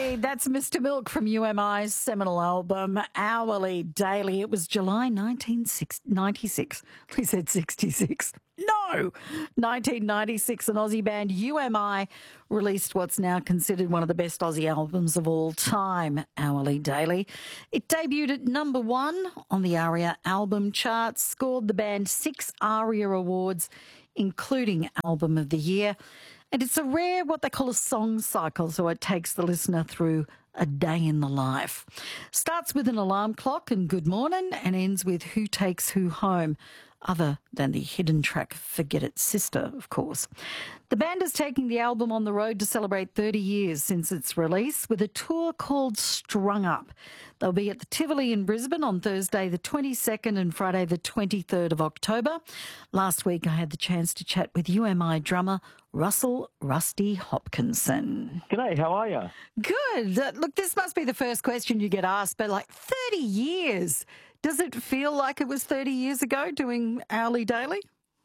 indeed. That's Mr. Milk from UMI's seminal album, Hourly Daily. It was July 1996. We said 66. No! 1996, an Aussie band, UMI, released what's now considered one of the best Aussie albums of all time, Hourly Daily. It debuted at number 1 on the ARIA album charts, scored the band 6 ARIA awards, including Album of the Year. And it's a rare, what they call a song cycle, so it takes the listener through a day in the life. Starts with an alarm clock and good morning and ends with Who Takes Who Home, other than the hidden track Forget It Sister, of course. The band is taking the album on the road to celebrate 30 years since its release with a tour called Strung Up. They'll be at the Tivoli in Brisbane on Thursday the 22nd and Friday the 23rd of October. Last week I had the chance to chat with UMI drummer Russell Rusty Hopkinson. G'day, how are you? Good. Look, this must be the first question you get asked, but 30 years. Does it feel like it was 30 years ago doing Hourly Daily?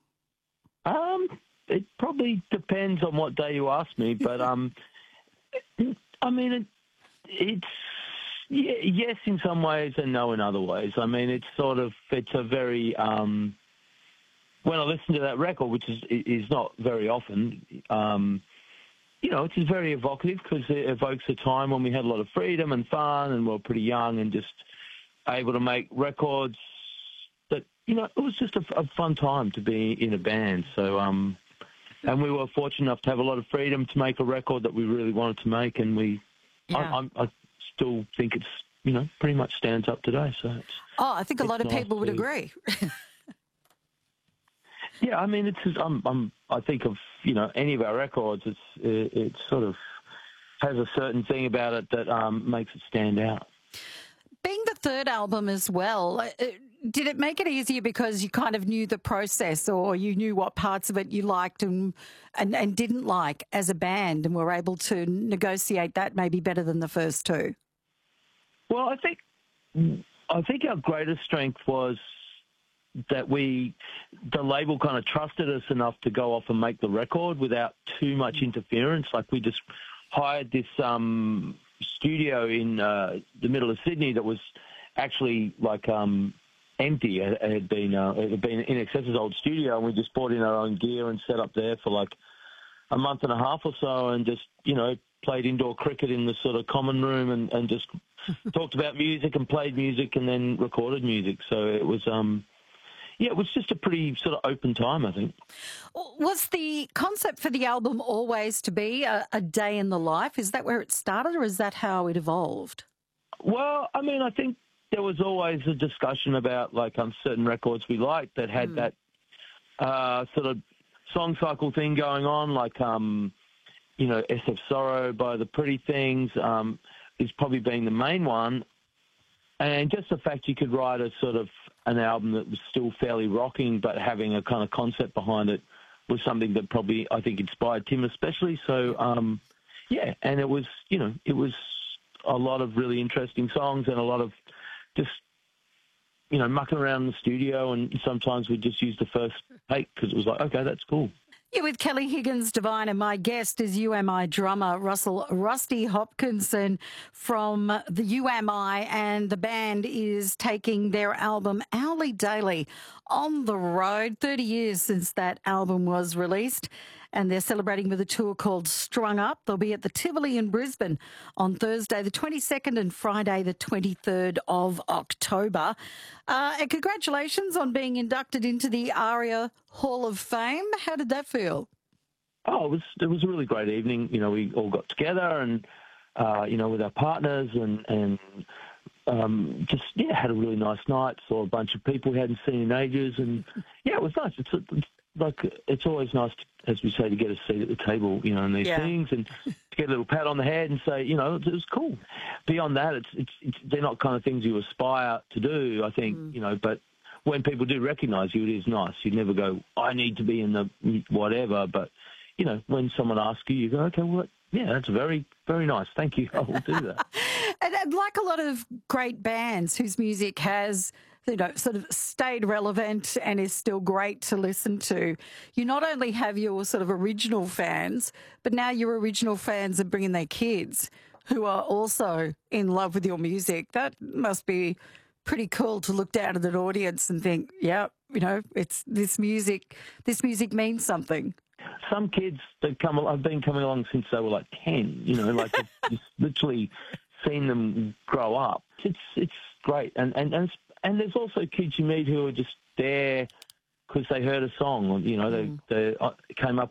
It probably depends on what day you ask me, but I mean, it's yes in some ways and no in other ways. I mean, it's a very when I listen to that record, which is not very often, it's very evocative because it evokes a time when we had a lot of freedom and fun and we were pretty young and just able to make records that, it was just a fun time to be in a band. So, and we were fortunate enough to have a lot of freedom to make a record that we really wanted to make, and I still think it's, pretty much stands up today. So I think a lot of people would agree. Yeah, I mean, I think of, any of our records, it sort of has a certain thing about it that makes it stand out. Being the third album as well, did it make it easier because you kind of knew the process or you knew what parts of it you liked and didn't like as a band and were able to negotiate that maybe better than the first two? Well, I think our greatest strength was that the label kind of trusted us enough to go off and make the record without too much interference. Like we just hired this studio in the middle of Sydney that was actually empty. It had been INXS's old studio, and we just brought in our own gear and set up there for a month and a half or so, and just played indoor cricket in the sort of common room and just talked about music and played music and then recorded music. So it was it was just a pretty sort of open time, I think. Was the concept for the album always to be a day in the life? Is that where it started, or is that how it evolved? Well, I mean, I think there was always a discussion about certain records we liked that had that sort of song cycle thing going on, SF Sorrow by The Pretty Things is probably being the main one. And just the fact you could write a sort of an album that was still fairly rocking but having a kind of concept behind it was something that probably, I think, inspired Tim especially. So, and it was, it was a lot of really interesting songs and a lot of just, mucking around in the studio, and sometimes we'd just use the first take because it was okay, that's cool. You're with Kelly Higgins Devine, and my guest is UMI drummer Russell Rusty Hopkinson from the UMI, and the band is taking their album Hourly Daily on the road. 30 years since that album was released, and they're celebrating with a tour called Strung Up. They'll be at the Tivoli in Brisbane on Thursday the 22nd and Friday the 23rd of October. And congratulations on being inducted into the ARIA Hall of Fame. How did that feel? Oh, it was a really great evening. We all got together and, with our partners and had a really nice night. Saw a bunch of people we hadn't seen in ages, and it was nice. It's always nice, as we say, to get a seat at the table, in these things, and to get a little pat on the head and say, it was cool. Beyond that, they're not kind of things you aspire to do, I think, but when people do recognise you, it is nice. You never go, I need to be in the whatever, but, when someone asks you, you go, okay, well, that's very, very nice. Thank you. I will do that. And like a lot of great bands whose music has, sort of stayed relevant and is still great to listen to, you not only have your sort of original fans, but now your original fans are bringing their kids. who are also in love with your music. That must be pretty cool to look down at an audience and think, yeah, you know, it's this music means something. Some kids that I've been coming along since they were like 10, you know, like I've just literally seen them grow up. It's great. And there's also kids you meet who are just there because they heard a song, you know, they came up